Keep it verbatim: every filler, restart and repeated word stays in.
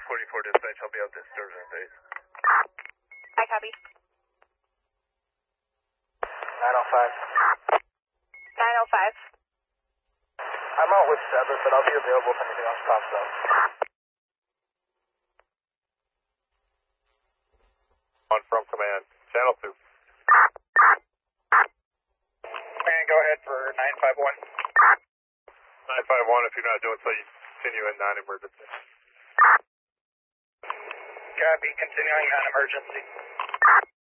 forty-four dispatch, I'll be out this Thursday phase. I copy. nine oh five. nine oh five. I'm out with seven, but I'll be available if anything else pops up. On from command, channel two. Command, go ahead for nine five one. nine five one, if you're not doing so, you continue in non-emergency. Copy, continuing non-emergency.